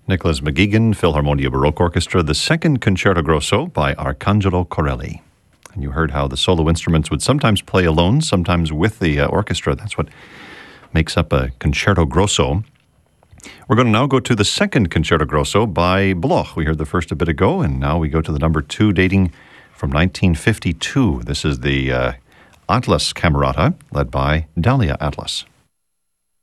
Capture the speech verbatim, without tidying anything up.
Nicholas McGeegan, Philharmonia Baroque Orchestra, the second Concerto Grosso by Arcangelo Corelli. And you heard how the solo instruments would sometimes play alone, sometimes with the uh, orchestra. That's what makes up a Concerto Grosso. We're going to now go to the second Concerto Grosso by Bloch. We heard the first a bit ago, and now we go to the number two dating from nineteen fifty-two. This is the uh, Atlas Camerata, led by Dalia Atlas.